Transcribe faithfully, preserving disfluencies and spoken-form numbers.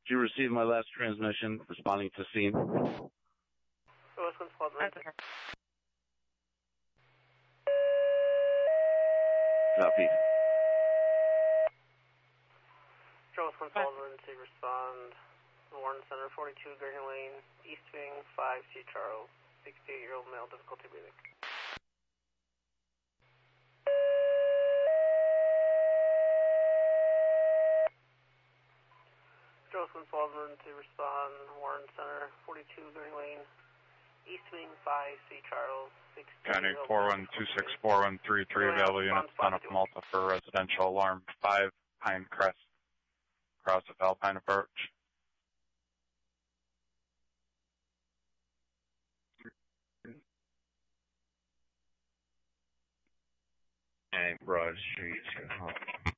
Did you receive my last transmission responding to scene? Wisconsin Squad one. Copy. Wisconsin Squad one to respond. Warren Center, forty-two Green Lane, East Wing, five C Charles, sixty-eight-year-old male, difficulty breathing. Wisconsin Squad one to respond. Warren Center, forty-two Green Lane, East Wing, five C Charles, sixty-eight-year-old four one two six four one three three available units, Son of Malta for residential alarm five, Pine Crest, cross of Alpine approach. And Broad Street.